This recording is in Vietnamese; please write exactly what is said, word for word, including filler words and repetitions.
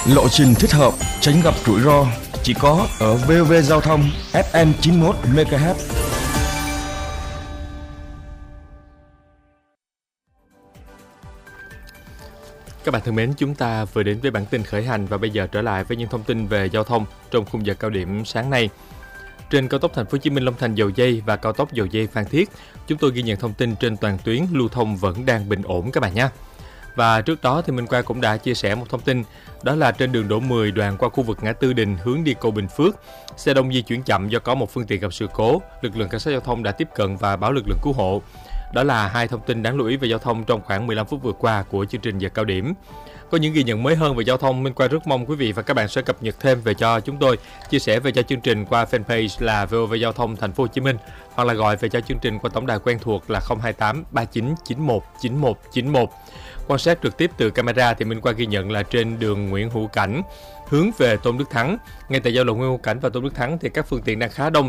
Lộ trình thích hợp, tránh gặp rủi ro chỉ có ở vê o vê Giao thông ép em chín mươi mốt mê ga héc. Các bạn thân mến, chúng ta vừa đến với bản tin khởi hành và bây giờ trở lại với những thông tin về giao thông trong khung giờ cao điểm sáng nay. Trên cao tốc Thành phố Hồ Chí Minh Long Thành Dầu Giây và cao tốc Dầu Giây Phan Thiết, chúng tôi ghi nhận thông tin trên toàn tuyến lưu thông vẫn đang bình ổn các bạn nhé. Và trước đó thì Minh Quang cũng đã chia sẻ một thông tin, đó là trên đường Đỗ mười đoạn qua khu vực ngã tư Đình hướng đi cầu Bình Phước, xe đông di chuyển chậm do có một phương tiện gặp sự cố, lực lượng cảnh sát giao thông đã tiếp cận và báo lực lượng cứu hộ. Đó là hai thông tin đáng lưu ý về giao thông trong khoảng mười lăm phút vừa qua của chương trình giờ cao điểm. Có những ghi nhận mới hơn về giao thông, Minh Quang rất mong quý vị và các bạn sẽ cập nhật thêm về cho chúng tôi, chia sẻ về cho chương trình qua fanpage là vê o vê Giao thông Thành phố Hồ Chí Minh hoặc là gọi về cho chương trình qua tổng đài quen thuộc là không hai tám ba chín chín một chín một chín một. Quan sát trực tiếp từ camera thì Minh Quang ghi nhận là trên đường Nguyễn Hữu Cảnh hướng về Tôn Đức Thắng, ngay tại giao lộ Nguyễn Hữu Cảnh và Tôn Đức Thắng thì các phương tiện đang khá đông